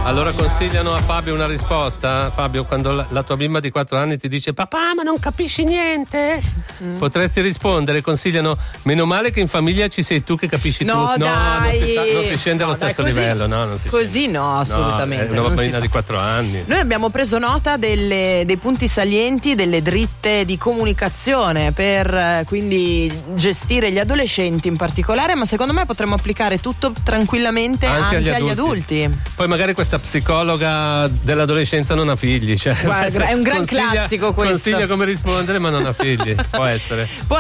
Allora consigliano a Fabio una risposta. Fabio, quando la tua bimba di 4 anni ti dice papà ma non capisci niente, potresti rispondere, consigliano meno male che in famiglia ci sei tu che capisci No, tutto. dai. Non si scende allo stesso così, livello, no, non si così scende. no, assolutamente. È una bambina di 4 anni. Noi abbiamo preso nota dei punti salienti, delle dritte di comunicazione per quindi gestire gli adolescenti in particolare, ma secondo me potremmo applicare tutto tranquillamente anche agli adulti. Poi magari questa psicologa dell'adolescenza non ha figli, cioè Guarda, è un gran classico questo. Consiglia come rispondere ma non ha figli, può essere.